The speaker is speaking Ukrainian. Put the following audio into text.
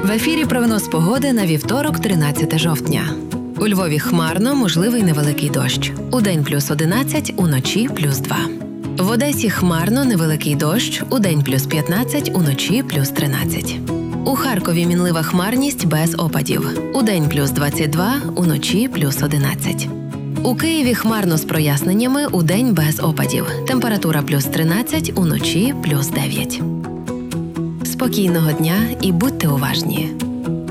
В ефірі прогноз погоди на вівторок, 13 жовтня. У Львові хмарно, можливий невеликий дощ. Удень плюс 11, уночі плюс 2. В Одесі хмарно, невеликий дощ, удень плюс 15, уночі плюс 13. У Харкові мінлива хмарність без опадів. Удень плюс 22, уночі плюс 11. У Києві хмарно з проясненнями, удень без опадів. Температура плюс 13, уночі плюс 9. Спокійного дня і будьте уважні.